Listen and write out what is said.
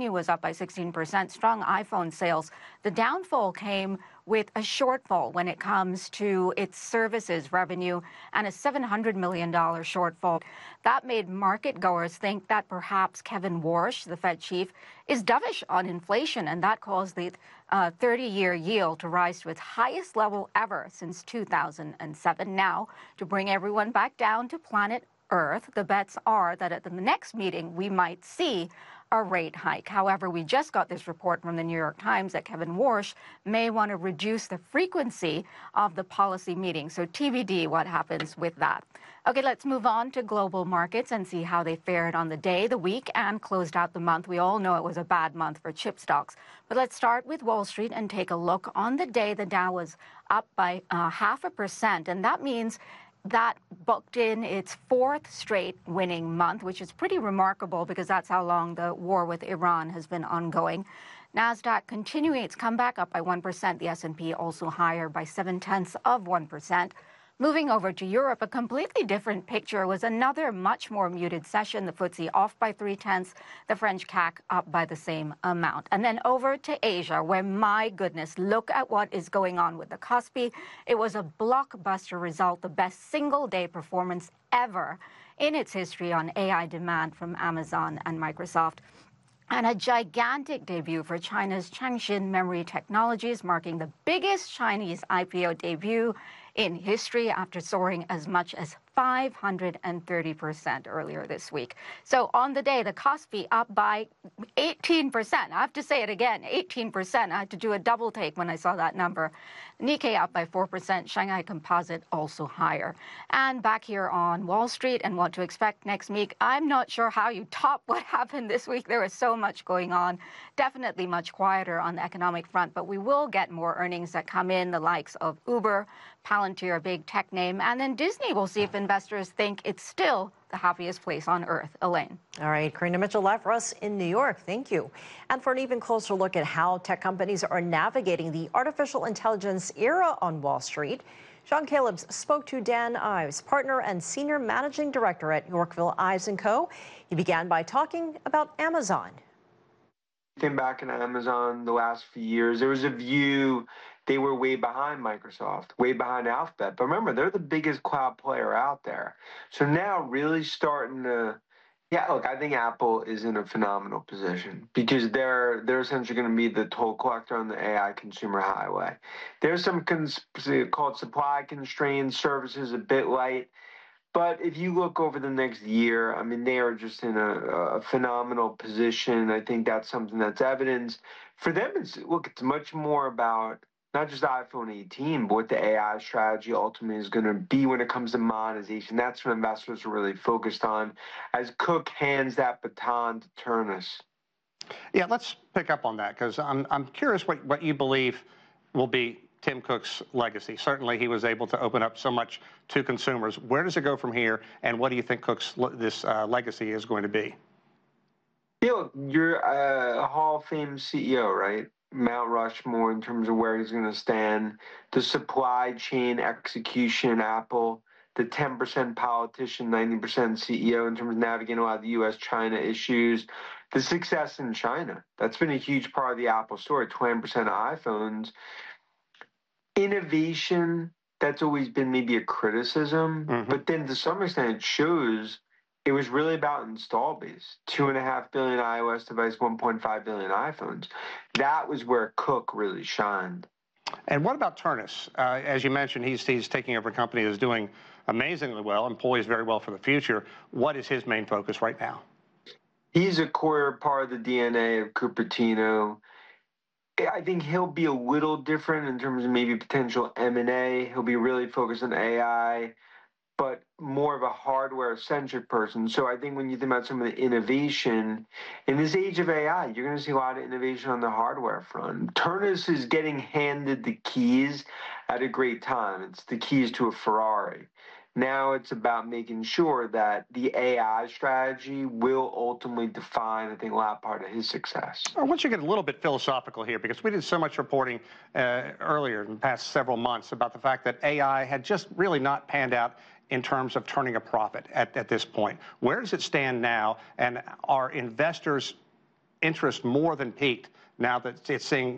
revenue was up by 16%, strong iPhone sales. The downfall came with a shortfall when it comes to its services revenue and a $700 million shortfall. That made market goers think that perhaps Kevin Warsh, the Fed chief, is dovish on inflation, and that caused the 30-year yield to rise to its highest level ever since 2007. Now, to bring everyone back down to planet Earth, the bets are that at the next meeting we might see a rate hike. However, we just got this report from the New York Times that Kevin Warsh may want to reduce the frequency of the policy meeting. So TBD what happens with that. Okay, let's move on to global markets and see how they fared on the day, the week, and closed out the month. We all know it was a bad month for chip stocks. But let's start with Wall Street and take a look. On the day, the Dow was up by 0.5%, and that means that booked in its fourth straight winning month, which is pretty remarkable because that's how long the war with Iran has been ongoing. NASDAQ continuing its comeback, up by 1%. The S&P also higher by 0.7%. Moving over to Europe, a completely different picture was another much more muted session. The FTSE off by 0.3, the French CAC up by the same amount. And then over to Asia, where, my goodness, look at what is going on with the Kospi. It was a blockbuster result, the best single-day performance ever in its history on AI demand from Amazon and Microsoft. And a gigantic debut for China's Changxin Memory Technologies, marking the biggest Chinese IPO debut in history after soaring as much as 530% earlier this week. So on the day, the Kospi up by 18%. I have to say it again, 18%. I had to do a double take when I saw that number. Nikkei up by 4%, Shanghai Composite also higher. And back here on Wall Street and what to expect next week, I'm not sure how you top what happened this week. There was so much going on. Definitely much quieter on the economic front, but we will get more earnings that come in, the likes of Uber, Palantir, a big tech name, and then Disney. We'll see if investors think it's still the happiest place on earth. Elaine. All right, Karina Mitchell live for us in New York. Thank you. And for an even closer look at how tech companies are navigating the artificial intelligence era on Wall Street, Sean Calebs spoke to Dan Ives, partner and senior managing director at Yorkville Ives & Co. He began by talking about Amazon. Came back in Amazon the last few years, there was a view they were way behind Microsoft, way behind Alphabet. But remember, they're the biggest cloud player out there. So now really starting to, look, I think Apple is in a phenomenal position because they're essentially going to be the toll collector on the AI consumer highway. There's some called supply constrained services, a bit light. But if you look over the next year, I mean, they are just in a phenomenal position. I think that's something that's evidence. For them, it's much more about not just iPhone 18, but what the AI strategy ultimately is going to be when it comes to monetization. That's what investors are really focused on as Cook hands that baton to Ternus. Yeah, let's pick up on that because I'm curious what you believe will be Tim Cook's legacy. Certainly, he was able to open up so much to consumers. Where does it go from here, and what do you think Cook's legacy is going to be? Yeah, look, you're a Hall of Fame CEO, right? Mount Rushmore in terms of where he's going to stand, the supply chain execution, Apple, the 10% politician, 90% CEO in terms of navigating a lot of the U.S.-China issues, the success in China. That's been a huge part of the Apple story, 20% of iPhones. Innovation, that's always been maybe a criticism, but then to some extent it shows it was really about install base. 2.5 billion iOS devices, 1.5 billion iPhones. That was where Cook really shined. And what about Ternus? As you mentioned, he's taking over a company that's doing amazingly well and poised very well for the future. What is his main focus right now? He's a core part of the DNA of Cupertino. I think he'll be a little different in terms of maybe potential M&A. He'll be really focused on AI, but more of a hardware-centric person. So I think when you think about some of the innovation, in this age of AI, you're going to see a lot of innovation on the hardware front. Ternus is getting handed the keys at a great time. It's the keys to a Ferrari. Now it's about making sure that the AI strategy will ultimately define, I think, a lot part of his success. I want you to get a little bit philosophical here because we did so much reporting earlier in the past several months about the fact that AI had just really not panned out in terms of turning a profit at this point. Where does it stand now? And are investors interest more than peaked now that it's seeing